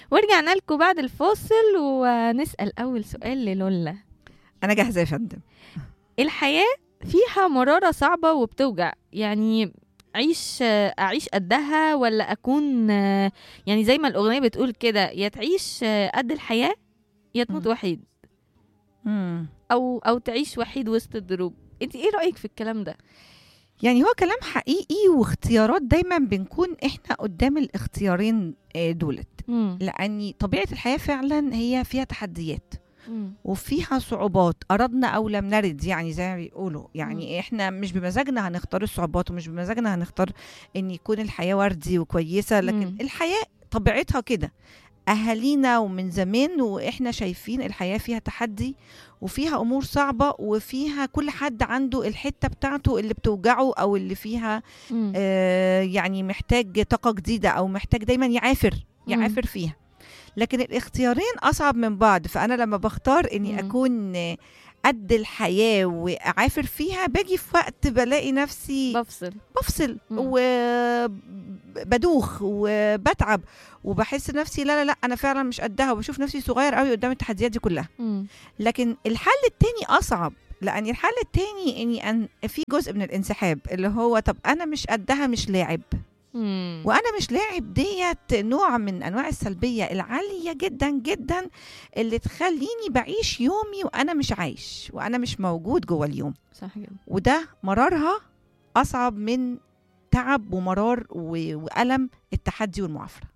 ورجعنا لكم بعد الفاصل ونسأل أول سؤال للولا. انا جاهزه يا فندم. الحياة فيها مرارة صعبة وبتوجع، يعني أعيش قدها ولا أكون يعني زي ما الأغنية بتقول كده، يا تعيش قد الحياة يا تموت مم. وحيد، مم. أو تعيش وحيد وسط الدروب. انت ايه رأيك في الكلام ده؟ يعني هو كلام حقيقي، واختيارات دايما بنكون احنا قدام الاختيارين دولت. مم. لان طبيعه الحياه فعلا هي فيها تحديات مم. وفيها صعوبات، أردنا أو لم نرد، يعني زي ما بيقولوا، مم. يعني إحنا مش بمزاجنا هنختار الصعوبات، ومش بمزاجنا هنختار إن يكون الحياة وردي وكويسة، لكن مم. الحياة طبيعتها كده. أهالينا ومن زمان وإحنا شايفين الحياة فيها تحدي وفيها أمور صعبة، وفيها كل حد عنده الحتة بتاعته اللي بتوجعه أو اللي فيها مم. يعني محتاج طاقة جديدة، أو محتاج دايما مم. يعافر فيها. لكن الاختيارين أصعب من بعض، فأنا لما بختار إني مم. أكون قد الحياة وأعافر فيها، باجي في وقت بلاقي نفسي بفصل مم. وبدوخ وبتعب، وبحس نفسي لا لا لا أنا فعلا مش قدها، وبشوف نفسي صغير قوي قدام التحديات دي كلها. مم. لكن الحل التاني أصعب، لأن الحل التاني إني في جزء من الانسحاب، اللي هو طب أنا مش قدها، مش لاعب. مم. وانا مش لاعب ديت نوع من انواع السلبيه العاليه جدا جدا، اللي تخليني بعيش يومي وانا مش عايش، وانا مش موجود جوه اليوم. صح كده. وده مرارها اصعب من تعب ومرار والم التحدي والمعافره.